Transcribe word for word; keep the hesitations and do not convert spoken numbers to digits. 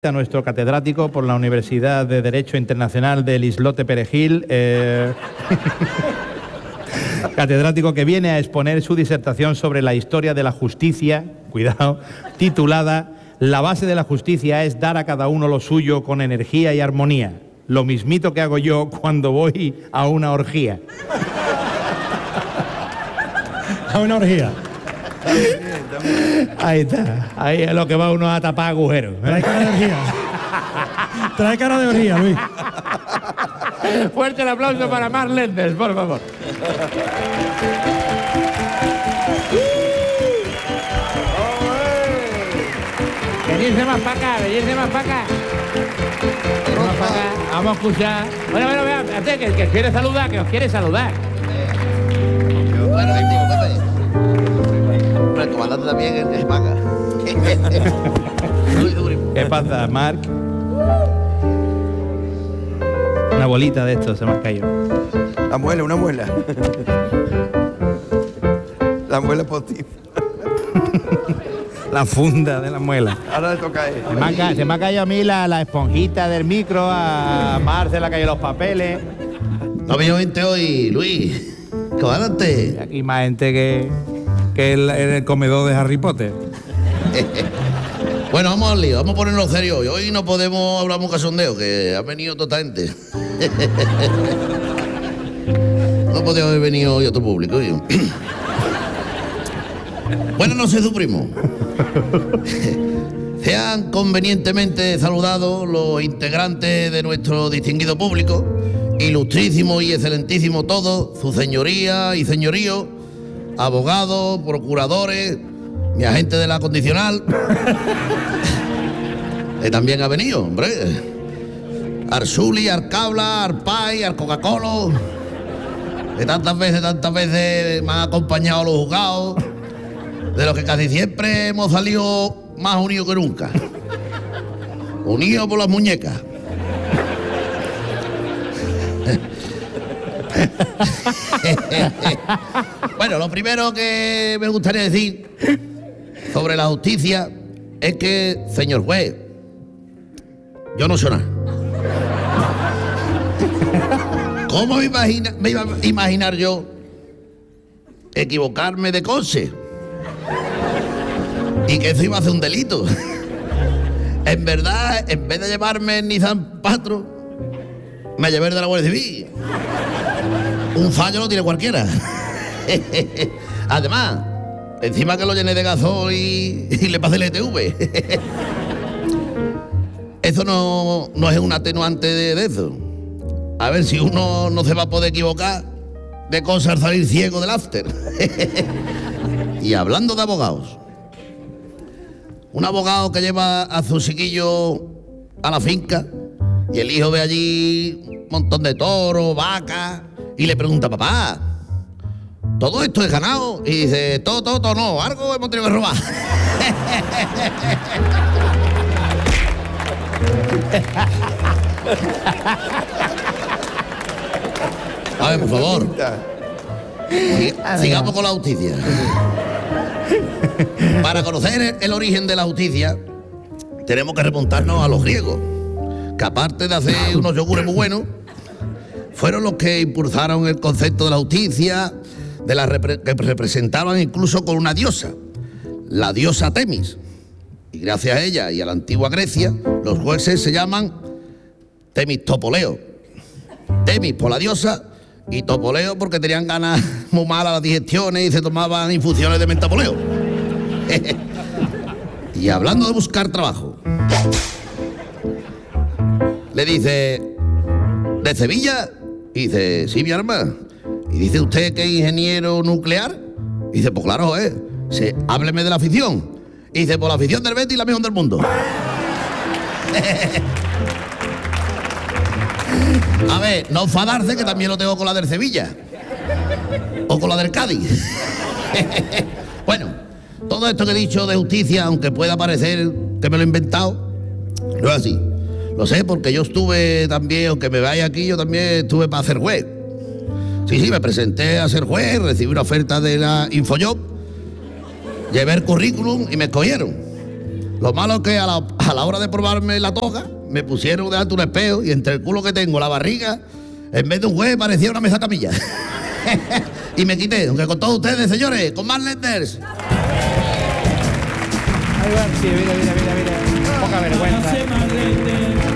A nuestro catedrático por la Universidad de Derecho Internacional del Islote Perejil, eh, catedrático que viene a exponer su disertación sobre la historia de la justicia, cuidado, titulada "La base de la justicia es dar a cada uno lo suyo con energía y armonía, lo mismito que hago yo cuando voy a una orgía". A una orgía. Ahí está, ahí es lo que va uno a tapar agujeros, ¿eh? Trae cara de orgía. Trae cara de orgía, Luis. Fuerte el aplauso para Marc Lenders, por favor. Venirse más para acá, venirse más para acá. Más para acá. Vamos a escuchar. Bueno, bueno, vean, espérate, que, que quiere saludar, que os quiere saludar. Bueno, ahí digo, Pepe. El comandante también es vaca. ¿Qué pasa, Marc? Una bolita de esto se me ha caído. La muela, una muela. La muela postiza. La funda de la muela. Ahora le toca a él. Se me ha, ca- se me ha caído a mí la, la esponjita del micro, a Mar se le ha caído los papeles. No vino gente hoy, Luis. Comandante. Y aquí más gente que, que el, en el comedor de Harry Potter. Bueno, vamos al lío, vamos a ponernos serio hoy. Hoy no podemos hablar muy casondeo, que ha venido toda gente. No podía haber venido hoy otro público. Oye. Buenas noches, su primo. Sean convenientemente saludados los integrantes de nuestro distinguido público, ilustrísimo y excelentísimo todos, su señoría y señorío, abogados, procuradores, mi agente de la condicional, que también ha venido, hombre. Arsuli, Arcabla, Arpay, Arcoca-Cola, que tantas veces, tantas veces me han acompañado a los juzgados, de los que casi siempre hemos salido más unidos que nunca. Unidos por las muñecas. Bueno, lo primero que me gustaría decir sobre la justicia es que, señor juez, yo no sé nada. ¿Cómo me, imagina, me iba a imaginar yo equivocarme de coche? Y que eso iba a ser un delito. En verdad, en vez de llevarme en Nissan Patro, me llevé el de la Guardia Civil. Un fallo lo tiene cualquiera. Además, encima que lo llené de gasol y, y le pasé el E T V. Eso no, no es un atenuante de, de eso. A ver si uno no se va a poder equivocar de cosas al salir ciego del after. Y hablando de abogados, un abogado que lleva a su chiquillo a la finca y el hijo ve allí un montón de toros, vacas, y le pregunta: papá, ¿todo esto es ganado? Y dice: todo, todo, todo no, algo hemos tenido que robar. A ver, por favor, sigamos con la justicia. Para conocer el origen de la justicia, tenemos que remontarnos a los griegos, que aparte de hacer unos yogures muy buenos, fueron los que impulsaron el concepto de la justicia, de la repre- que representaban incluso con una diosa, la diosa Temis. Y gracias a ella y a la antigua Grecia, los jueces se llaman Temistopoleo. Temis por la diosa y Topoleo porque tenían ganas muy malas las digestiones y se tomaban infusiones de mentapoleo. Y hablando de buscar trabajo, le dice: ¿de Sevilla? Y dice: sí, mi arma. Y dice: ¿usted que es ingeniero nuclear? Y dice: pues claro, ¿eh? Dice: hábleme de la afición. Y dice: pues la afición del Betis, la mejor del mundo. A ver, no enfadarse, que también lo tengo con la del Sevilla. O con la del Cádiz. Bueno, todo esto que he dicho de justicia, aunque pueda parecer que me lo he inventado, no es así. Lo sé porque yo estuve también, aunque me vaya aquí, yo también estuve para ser juez. Sí, sí, me presenté a ser juez, recibí una oferta de la Infojob, llevé el currículum y me escogieron. Lo malo es que a la, a la hora de probarme la toga, me pusieron delante un espejo y entre el culo que tengo, la barriga, en vez de un juez parecía una mesa camilla. Y me quité, aunque con todos ustedes, señores, con más Lenders. Ahí va, sí, mira, mira, mira, mira. Poca vergüenza.